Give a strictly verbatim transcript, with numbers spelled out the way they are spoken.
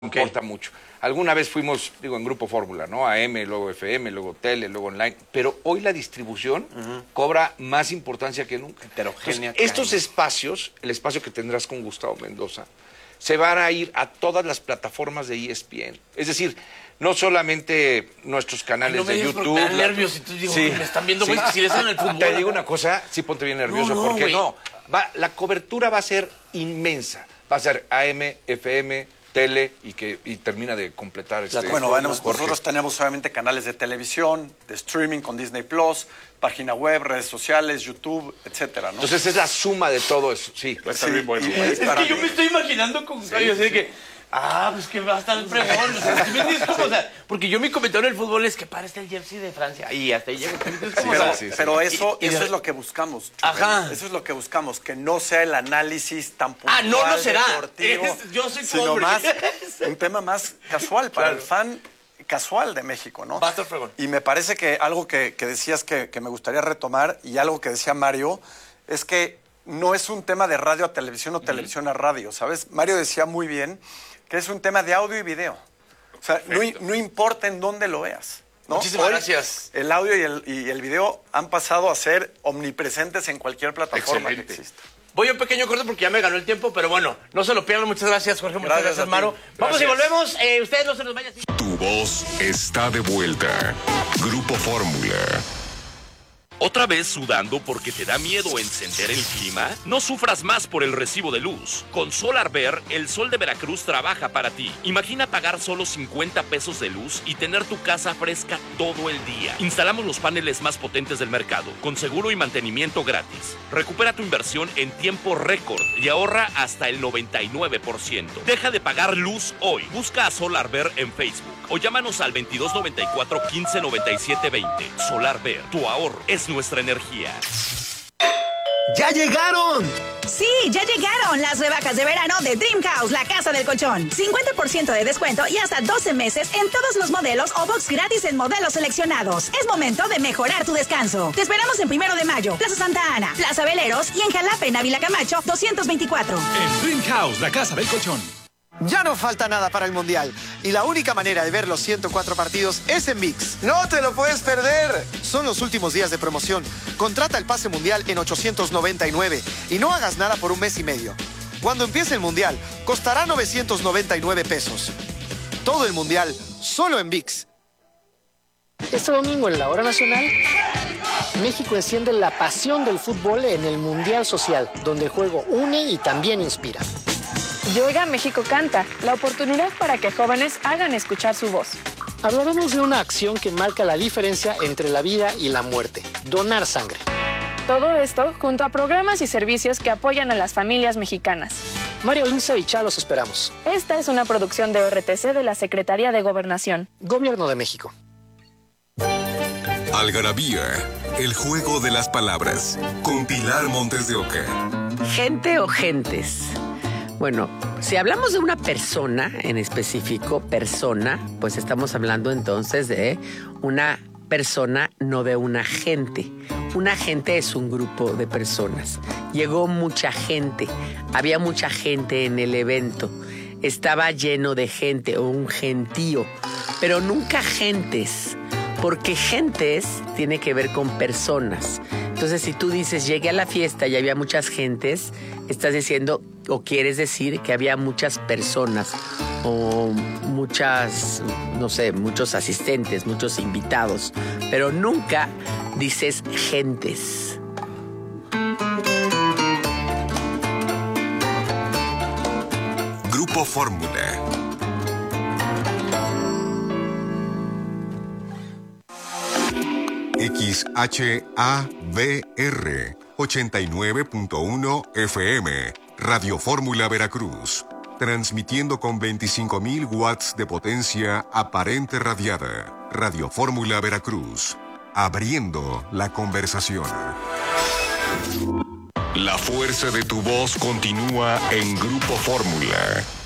Okay. Importa mucho. Alguna vez fuimos, digo, en Grupo Fórmula, ¿no? A M, luego F M, luego tele, luego online. Pero hoy la distribución uh-huh. cobra más importancia que nunca. Heterogénea. Entonces, estos espacios, el espacio que tendrás con Gustavo Mendoza, se van a ir a todas las plataformas de E S P N. Es decir, no solamente nuestros canales Ay, no me de YouTube. Me da nervios y tú digo, sí, me están viendo, sí. güey, si les en el fútbol. Te digo una cosa, sí ponte bien nervioso, no, no, porque güey. no. Va, la cobertura va a ser inmensa. Va a ser A M, F M, tele y que y termina de completar este. Bueno, bueno, nosotros tenemos obviamente canales de televisión, de streaming con Disney Plus, página web, redes sociales, YouTube, etcétera, ¿no? Entonces es la suma de todo eso, sí. Pues sí, bien bueno. y, es que para yo mí. me estoy imaginando con sí, así sí. que ah, pues que va a estar el fregón. O sea, ¿sí me entiendes cómo? O sea, porque yo mi comentario del fútbol es que para está el jersey de Francia y hasta ahí llega. Sí, pero, sí, sí. pero eso, y, y, eso es lo que buscamos. Ajá. Eso es lo que buscamos, que no sea el análisis tan puntual, ah, no lo será. deportivo, es, yo soy sino pobre. más un tema más casual para claro. el fan casual de México, ¿no? Va a estar fregón. Y me parece que algo que, que decías que, que me gustaría retomar y algo que decía Mario es que no es un tema de radio a televisión o uh-huh. televisión a radio, ¿sabes? Mario decía muy bien que es un tema de audio y video. O sea, no, no importa en dónde lo veas, ¿no? Muchísimas Hoy, gracias. El audio y el, y el video han pasado a ser omnipresentes en cualquier plataforma Excelente. que exista. Voy a un pequeño corte porque ya me ganó el tiempo, pero bueno, no se lo pierdan. Muchas gracias, Jorge. Muchas gracias, gracias Maro. Vamos y volvemos. Eh, ustedes no se nos vayan. Tu voz está de vuelta. Grupo Fórmula. ¿Otra vez sudando porque te da miedo encender el clima? No sufras más por el recibo de luz. Con SolarVer, el sol de Veracruz trabaja para ti. Imagina pagar solo cincuenta pesos de luz y tener tu casa fresca todo el día. Instalamos los paneles más potentes del mercado, con seguro y mantenimiento gratis. Recupera tu inversión en tiempo récord y ahorra hasta el noventa y nueve por ciento. Deja de pagar luz hoy. Busca a SolarVer en Facebook o llámanos al veintidós noventa y cuatro, quince noventa y siete veinte. SolarVer, tu ahorro es nuestra energía. ¡Ya llegaron! Sí, ya llegaron las rebajas de verano de Dream House, la casa del colchón. cincuenta por ciento de descuento y hasta doce meses en todos los modelos o box gratis en modelos seleccionados. Es momento de mejorar tu descanso. Te esperamos en Primero de Mayo, Plaza Santa Ana, Plaza Veleros y en Jalapa, en Ávila Camacho, doscientos veinticuatro. En Dream House, la casa del colchón. Ya no falta nada para el Mundial y la única manera de ver los ciento cuatro partidos es en ViX. ¡No te lo puedes perder! Son los últimos días de promoción. Contrata el pase Mundial en ochocientos noventa y nueve y no hagas nada por un mes y medio. Cuando empiece el Mundial, costará novecientos noventa y nueve pesos. Todo el Mundial, solo en ViX. Este domingo en la Hora Nacional, México enciende la pasión del fútbol en el Mundial Social, donde el juego une y también inspira. Yoga México Canta, la oportunidad para que jóvenes hagan escuchar su voz. Hablaremos de una acción que marca la diferencia entre la vida y la muerte, donar sangre. Todo esto junto a programas y servicios que apoyan a las familias mexicanas. Mario Inza y Chá los esperamos. Esta es una producción de O R T C de la Secretaría de Gobernación. Gobierno de México. Algarabía, el juego de las palabras, con Pilar Montes de Oca. Gente o gentes. Bueno, si hablamos de una persona en específico, persona, pues estamos hablando entonces de una persona, no de una gente. Una gente es un grupo de personas. Llegó mucha gente, había mucha gente en el evento. Estaba lleno de gente o un gentío, pero nunca gentes, porque gentes tiene que ver con personas. Entonces, si tú dices, llegué a la fiesta y había muchas gentes, estás diciendo o quieres decir que había muchas personas o muchas, no sé, muchos asistentes, muchos invitados, pero nunca dices gentes. Grupo Fórmula. X H A V R ochenta y nueve punto uno F M, Radio Fórmula Veracruz, transmitiendo con veinticinco mil watts de potencia aparente radiada. Radio Fórmula Veracruz, abriendo la conversación. La fuerza de tu voz continúa en Grupo Fórmula.